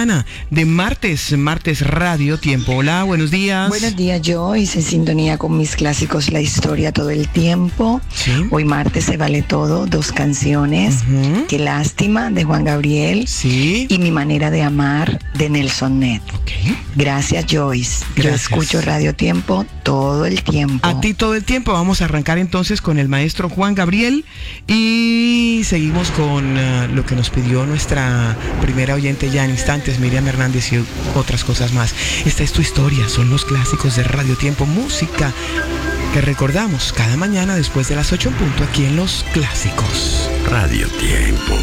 mañana de martes Radio Tiempo. Hola, buenos días. Buenos días, Joyce, en sintonía con mis clásicos, la historia todo el tiempo. Sí. Hoy martes se vale todo, 2 canciones. Qué lástima, de Juan Gabriel. Sí. Y Mi manera de amar, de Nelson Ned. Ok. Gracias, Joyce. Yo Gracias. escucho Radio Tiempo todo el tiempo. A ti todo el tiempo. Vamos a arrancar entonces con el maestro Juan Gabriel y seguimos con lo que nos pidió nuestra primera oyente ya en instantes, Miriam Hernández, y otras cosas más. Esta es tu historia, son los clásicos de Radio Tiempo, música que recordamos cada mañana después de las 8 en punto aquí en Los Clásicos. Radio Tiempo.